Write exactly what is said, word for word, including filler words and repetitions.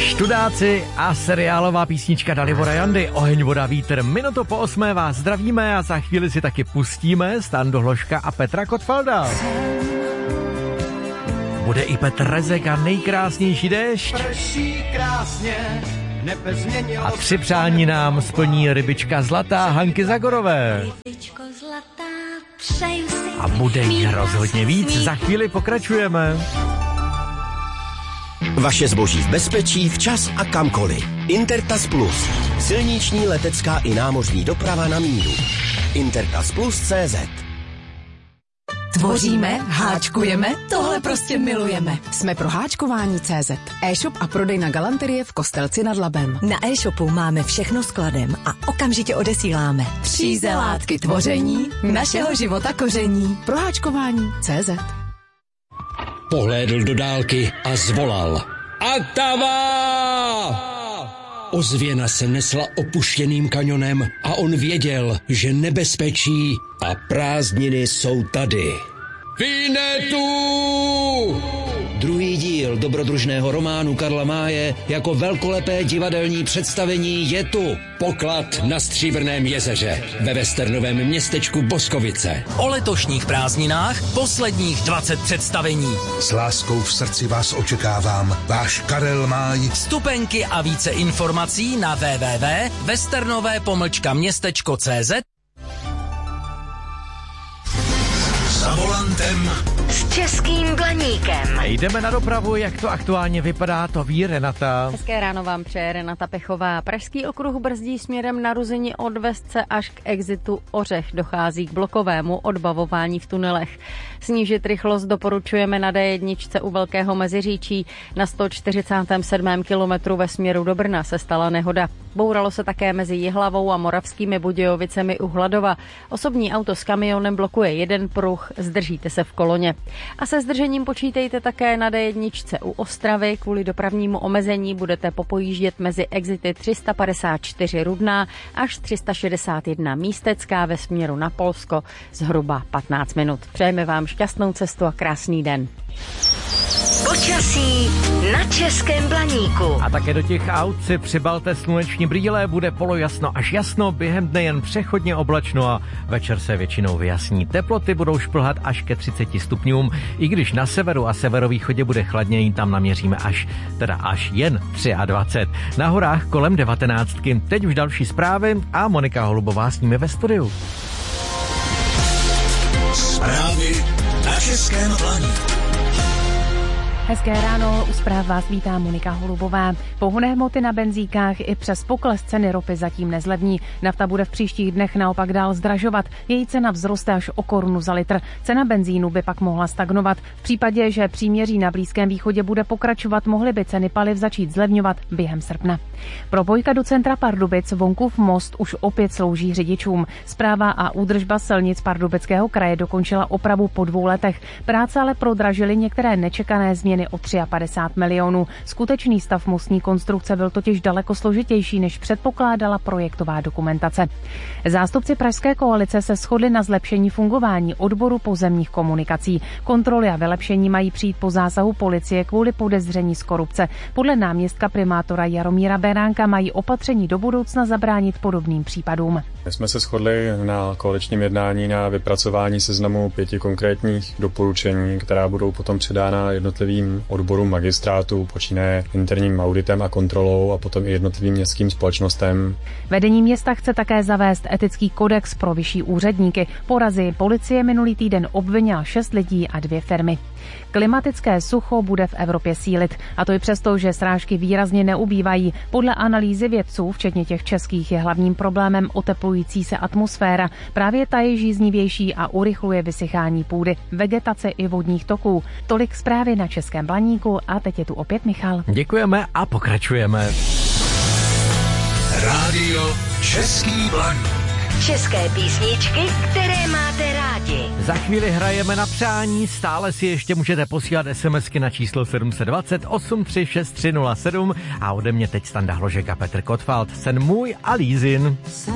Študáci a seriálová písnička Dalibora Jandy, Oheň, voda, vítr. Minutu po osmé vás zdravíme a za chvíli si taky pustíme Standu Hloška a Petra Kotvalda. Bude i Petr Rezek a nejkrásnější déšť. A tři přání nám splní rybička zlatá Hanky Zagorové. A bude jí rozhodně víc, za chvíli pokračujeme. Vaše zboží v bezpečí, včas a kamkoliv. Intertas Plus. Silniční, letecká i námořní doprava na míru. Intertas Plus tečka cé zet. Tvoříme, háčkujeme, tohle prostě milujeme. Jsme pro háčkování tečka cé zet. E-shop a prodejna galanterie v Kostelci nad Labem. Na e-shopu máme všechno skladem a okamžitě odesíláme. Příze látky tvoření, našeho života koření. Pro háčkování tečka cé zet. Pohlédl do dálky a zvolal. Atava! Ozvěna se nesla opuštěným kanionem a on věděl, že nebezpečí a prázdniny jsou tady. Vinetu! Druhý díl dobrodružného románu Karla Máje jako velkolepé divadelní představení je tu. Poklad na Stříbrném jezeře ve westernovém městečku Boskovice. O letošních prázdninách posledních dvacet představení. S láskou v srdci vás očekávám. Váš Karel Máj. Vstupenky a více informací na w w w tečka westernové pomlčka městečko tečka cé zet. Za volantem S Českým Blaníkem. Jdeme na dopravu, jak to aktuálně vypadá, to ví Renata. Hezké ráno vám přeje Renata Pechová. Pražský okruh brzdí směrem na Ruzyni od Vesce až k exitu Ořech. Dochází k blokovému odbavování v tunelech. Snížit rychlost doporučujeme na dé jedna u Velkého Meziříčí. Na sto čtyřicátém sedmém kilometru ve směru do Brna se stala nehoda. Bouralo se také mezi Jihlavou a Moravskými Budějovicemi u Hladova. Osobní auto s kamionem blokuje jeden pruh, zdržíte se v koloně. A se zdržením počítejte také na dé jedna u Ostravy. Kvůli dopravnímu omezení budete popojíždět mezi exity tři sta padesát čtyři Rudná až tři sta šedesát jedna Místecká ve směru na Polsko zhruba patnáct minut. Přejeme vám šťastnou cestu a krásný den. Počasí na Českém Blaníku. A také do těch aut si přibalte sluneční brýle, bude polojasno až jasno, během dne jen přechodně oblačno a večer se většinou vyjasní. Teploty budou šplhat až ke třiceti stupňům, i když na severu a severovýchodě bude chladněji, tam naměříme až, teda až jen dvacet tři. Na horách kolem devatenáctky. Teď už další zprávy a Monika Holubová s nimi ve studiu. zprávy na Českém Blaníku. Hezké ráno, u zpráv vás vítá Monika Holubová. Pohonné hmoty na benzínkách i přes pokles ceny ropy zatím nezlevní. Nafta bude v příštích dnech naopak dál zdražovat. Její cena vzroste až o korunu za litr. Cena benzínu by pak mohla stagnovat. V případě, že příměří na Blízkém východě bude pokračovat, mohly by ceny paliv začít zlevňovat během srpna. Propojka do centra Pardubic Vonkův most už opět slouží řidičům. Správa a údržba silnic Pardubického kraje dokončila opravu po dvou letech. Práce ale prodražily některé nečekané změny o padesát tři milionů. Skutečný stav mostní konstrukce byl totiž daleko složitější, než předpokládala projektová dokumentace. Zástupci pražské koalice se shodli na zlepšení fungování odboru pozemních komunikací. Kontroly a vylepšení mají přijít po zásahu policie kvůli podezření z korupce. Podle náměstka primátora Jaromíra Beránka mají opatření do budoucna zabránit podobným případům. My jsme se shodli na koaličním jednání na vypracování seznamu pěti konkrétních doporučení, která budou potom předána jednotlivým odborům magistrátu, počínaje interním auditem a kontrolou a potom i jednotlivým městským společnostem. Vedení města chce také zavést etický kodex pro vyšší úředníky. Porazy policie minulý týden obvinila šest lidí a dvě firmy. Klimatické sucho bude v Evropě sílit, a to i přesto, že srážky výrazně neubývají. Podle analýzy vědců, včetně těch českých, je hlavním problémem oteplující se atmosféra. Právě ta je žíznivější a urychluje vysychání půdy, vegetace i vodních toků. Tolik zprávy na Českém Blaníku a teď je tu opět Michal. Děkujeme a pokračujeme. Rádio Český Blaník. České písničky, které máte rádi. Za chvíli hrajeme na přání, stále si ještě můžete posílat SMSky na číslo sedm set dvacet osm tři šest tři nula sedm a ode mě teď Standa Hložek a Petr Kotwald, Sen můj a Lízin.